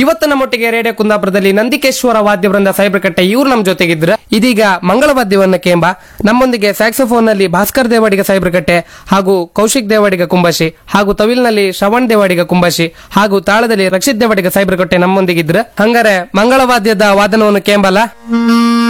ಇವತ್ತು ನಮ್ಮೊಟ್ಟಿಗೆ ರೇಡಿಯೋ ಕುಂದಾಪುರದಲ್ಲಿ ನಂದಿಕೇಶ್ವರ ವಾದ್ಯ ವೃಂದ ಸೈಬ್ರಕಟ್ಟೆ ಇವ್ರು ನಮ್ ಜೊತೆಗಿದ್ರ. ಇದೀಗ ಮಂಗಳವಾದ್ಯವನ್ನ ಕೇಂಬ ನಮ್ಮೊಂದಿಗೆ ಸ್ಯಾಕ್ಸೋಫೋನ್ ನಲ್ಲಿ ಭಾಸ್ಕರ್ ದೇವಾಡಿಗ ಸೈಬ್ರಕಟ್ಟೆ ಹಾಗೂ ಕೌಶಿಕ್ ದೇವಾಡಿಗ ಕುಂಬಾಶಿ ಹಾಗೂ ತವಿಲ್ನಲ್ಲಿ ಶ್ರವಣ್ ದೇವಾಡಿಗ ಕುಂಬಾಶಿ ಹಾಗೂ ತಾಳದಲ್ಲಿ ರಕ್ಷಿತ್ ದೇವಾಡಿಗ ಸೈಬ್ರಕಟ್ಟೆ ನಮ್ಮೊಂದಿಗಿದ್ರ. ಹಂಗಾರೆ ಮಂಗಳವಾದ್ಯದ ವಾದನವನ್ನು ಕೇಂಬಲ್ಲ.